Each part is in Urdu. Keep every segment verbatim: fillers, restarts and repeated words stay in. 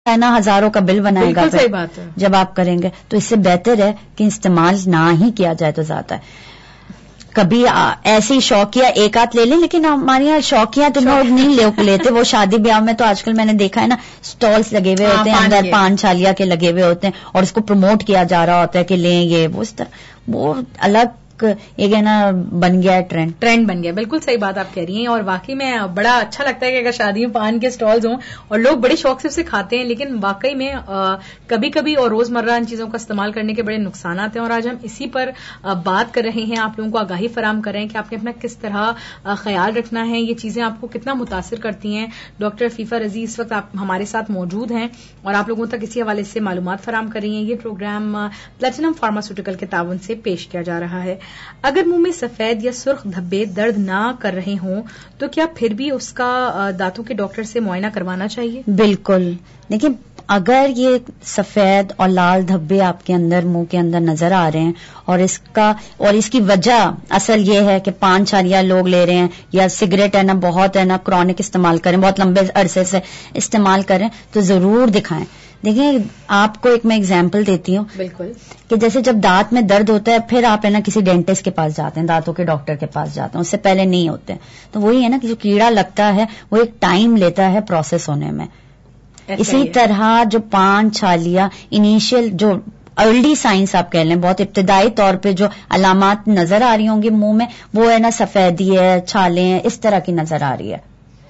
ہے نا ہزاروں کا بل بنائے گا. صحیح بات ہے. جب آپ کریں گے تو اس سے بہتر ہے کہ استعمال نہ ہی کیا جائے تو زیادہ ہے. کبھی ایسی شوقیہ ایک آدھ لے لیں, لیکن ہمارے یہاں شوقیہ تو لوگ نہیں لیتے. وہ شادی بیاہ میں تو آج کل میں نے دیکھا ہے نا سٹالز لگے ہوئے ہوتے ہیں, اندر پان چھالیا کے لگے ہوئے ہوتے ہیں, اور اس کو پروموٹ کیا جا رہا ہوتا ہے کہ لیں یہ وہ اس طرح. وہ الگ ایک ہے نا بن گیا ہے ٹرینڈ ٹرینڈ بن گیا. بالکل صحیح بات آپ کہہ رہی ہیں, اور واقعی میں بڑا اچھا لگتا ہے کہ اگر شادی میں پان کے سٹالز ہوں اور لوگ بڑے شوق سے اسے کھاتے ہیں, لیکن واقعی میں کبھی کبھی اور روزمرہ ان چیزوں کا استعمال کرنے کے بڑے نقصانات ہیں. اور آج ہم اسی پر بات کر رہے ہیں, آپ لوگوں کو آگاہی فراہم کر رہے ہیں کہ آپ نے اپنا کس طرح خیال رکھنا ہے, یہ چیزیں آپ کو کتنا متاثر کرتی ہیں. ڈاکٹر عفیفہ رضی اس وقت آپ ہمارے ساتھ موجود ہیں اور آپ لوگوں تک اسی حوالے سے معلومات فراہم کر رہی ہیں. یہ پروگرام پلیٹینم فارماسیوٹیکل کے تعاون سے پیش کیا جا رہا ہے. اگر منہ میں سفید یا سرخ دھبے درد نہ کر رہے ہوں تو کیا پھر بھی اس کا دانتوں کے ڈاکٹر سے معائنہ کروانا چاہیے؟ بالکل. دیکھیں اگر یہ سفید اور لال دھبے آپ کے اندر منہ کے اندر نظر آ رہے ہیں اور اس کا اور اس کی وجہ اصل یہ ہے کہ پان چھالیا لوگ لے رہے ہیں یا سگریٹ ہے نا بہت ہے نا کرونک استعمال کریں, بہت لمبے عرصے سے استعمال کریں, تو ضرور دکھائیں. دیکھیں آپ کو ایک میں اگزامپل دیتی ہوں. بالکل. کہ جیسے جب دانت میں درد ہوتا ہے پھر آپ ہے نا کسی ڈینٹسٹ کے پاس جاتے ہیں, دانتوں کے ڈاکٹر کے پاس جاتے ہیں, اس سے پہلے نہیں ہوتے ہیں. تو وہی ہے نا کہ جو کیڑا لگتا ہے وہ ایک ٹائم لیتا ہے پروسیس ہونے میں. اسی طرح جو پان چھالیا انیشیل جو ارلی سائنس آپ کہہ لیں, بہت ابتدائی طور پہ جو علامات نظر آ رہی ہوں گی منہ میں, وہ ہے نا سفیدی ہے, چھالے ہیں, اس طرح کی نظر آ رہی ہے.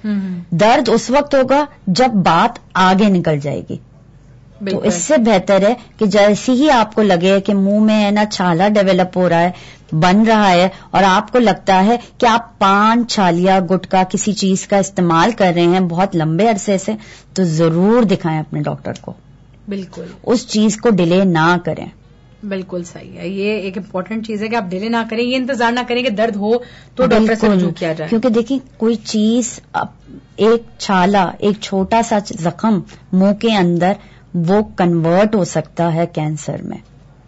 درد اس وقت ہوگا جب بات آگے نکل جائے گی. تو اس سے بہتر ہے کہ جیسے ہی آپ کو لگے کہ منہ میں ہے نا چھالا ڈیولپ ہو رہا ہے, بن رہا ہے, اور آپ کو لگتا ہے کہ آپ پان چھالیا گٹکا کسی چیز کا استعمال کر رہے ہیں بہت لمبے عرصے سے, تو ضرور دکھائیں اپنے ڈاکٹر کو. بالکل. اس چیز کو ڈیلے نہ کریں. بالکل صحیح ہے. یہ ایک امپورٹنٹ چیز ہے کہ آپ ڈیلے نہ کریں, یہ انتظار نہ کریں کہ درد ہو تو ڈاکٹر سے رجوع کیا جائے. کیونکہ دیکھیں کوئی چیز ایک چھالا ایک چھوٹا سا زخم منہ کے اندر وہ کنورٹ ہو سکتا ہے کینسر میں.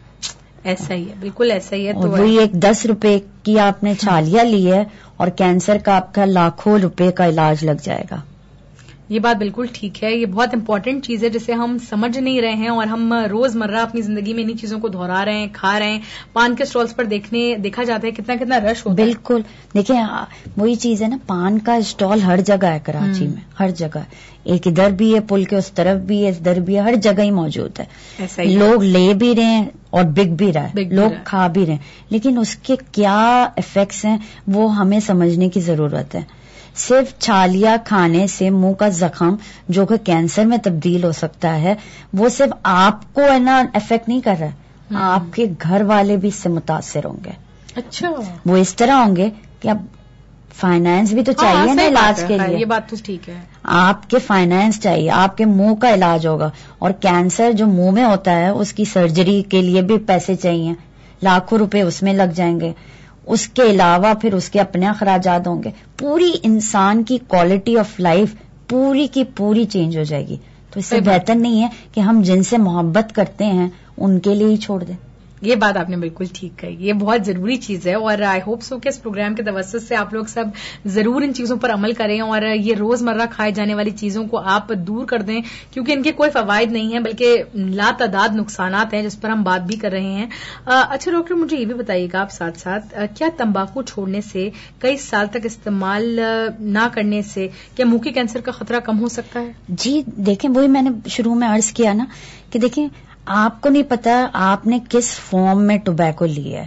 ایسا ہی ہے, بالکل ایسا ہی ہے. تو وہی ایک دس روپے کی آپ نے چھالیا لی ہے اور کینسر کا آپ کا لاکھوں روپے کا علاج لگ جائے گا. یہ بات بالکل ٹھیک ہے. یہ بہت امپورٹنٹ چیز ہے جسے ہم سمجھ نہیں رہے ہیں, اور ہم روز مرہ اپنی زندگی میں انہیں چیزوں کو دہرا رہے ہیں, کھا رہے ہیں. پان کے اسٹالز پر دیکھنے دیکھا جاتا ہے کتنا کتنا رش ہوتا ہے. بالکل. دیکھیں وہی چیز ہے نا, پان کا اسٹال ہر جگہ ہے کراچی میں, ہر جگہ. ایک ادھر بھی ہے, پل کے اس طرف بھی ہے, ادھر بھی ہے, ہر جگہ ہی موجود ہے. لوگ لے بھی رہے ہیں اور بک بھی رہا ہے, لوگ کھا بھی رہے ہیں, لیکن اس کے کیا افیکٹس ہیں وہ ہمیں سمجھنے کی ضرورت ہے. صرف چھالیا کھانے سے منہ کا زخم جو کہ کینسر میں تبدیل ہو سکتا ہے, وہ صرف آپ کو ہے نا افیکٹ نہیں کر رہا ہے, آپ کے گھر والے بھی اس سے متاثر ہوں گے. اچھا. وہ اس طرح ہوں گے کہ اب فائنانس بھی تو چاہیے نا علاج کے لیے. یہ بات تو ٹھیک ہے. آپ کے فائنانس چاہیے, آپ کے منہ کا علاج ہوگا, اور کینسر جو منہ میں ہوتا ہے اس کی سرجری کے لیے بھی پیسے چاہیے, لاکھوں روپے اس میں لگ جائیں گے. اس کے علاوہ پھر اس کے اپنے اخراجات ہوں گے. پوری انسان کی کوالٹی آف لائف پوری کی پوری چینج ہو جائے گی. تو اس سے بہتر نہیں ہے کہ ہم جن سے محبت کرتے ہیں ان کے لیے ہی چھوڑ دیں. یہ بات آپ نے بالکل ٹھیک کہی. یہ بہت ضروری چیز ہے, اور آئی ہوپ سو کہ اس پروگرام کے توسط سے آپ لوگ سب ضرور ان چیزوں پر عمل کریں, اور یہ روزمرہ کھائے جانے والی چیزوں کو آپ دور کر دیں, کیونکہ ان کے کوئی فوائد نہیں ہیں بلکہ لاتعداد نقصانات ہیں جس پر ہم بات بھی کر رہے ہیں. اچھا ڈاکٹر, مجھے یہ بھی بتائیے گا آپ ساتھ ساتھ, کیا تمباکو چھوڑنے سے, کئی سال تک استعمال نہ کرنے سے کیا منہ کے کینسر کا خطرہ کم ہو سکتا ہے؟ جی دیکھیں, وہی میں نے شروع میں عرض کیا نا کہ دیکھیں آپ کو نہیں پتا آپ نے کس فارم میں ٹوبیکو لیا ہے,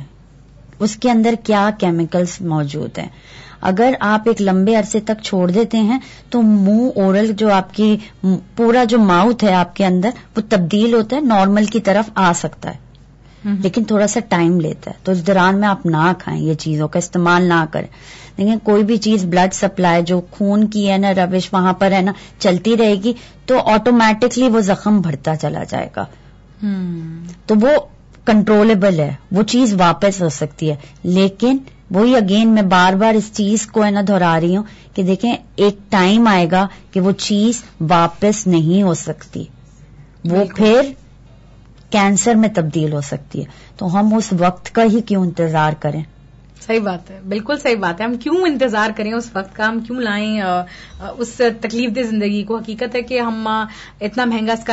اس کے اندر کیا کیمیکلز موجود ہیں. اگر آپ ایک لمبے عرصے تک چھوڑ دیتے ہیں تو منہ اورل جو آپ کی پورا جو ماؤتھ ہے آپ کے اندر وہ تبدیل ہوتا ہے, نارمل کی طرف آ سکتا ہے, لیکن تھوڑا سا ٹائم لیتا ہے. تو اس دوران میں آپ نہ کھائیں, یہ چیزوں کا استعمال نہ کریں. دیکھیں کوئی بھی چیز بلڈ سپلائی جو خون کی ہے نا روش وہاں پر ہے نا چلتی رہے گی تو آٹومیٹکلی وہ زخم بڑھتا چلا جائے گا. تو وہ کنٹرولبل ہے, وہ چیز واپس ہو سکتی ہے. لیکن وہی اگین میں بار بار اس چیز کو ہے نا دہرا رہی ہوں کہ دیکھیں ایک ٹائم آئے گا کہ وہ چیز واپس نہیں ہو سکتی, وہ پھر کینسر میں تبدیل ہو سکتی ہے. تو ہم اس وقت کا ہی کیوں انتظار کریں. صحیح بات ہے, بالکل صحیح بات ہے. ہم کیوں انتظار کریں اس وقت کا, ہم کیوں لائیں اس تکلیف دہ زندگی کو. حقیقت ہے کہ ہم اتنا مہنگا اس کا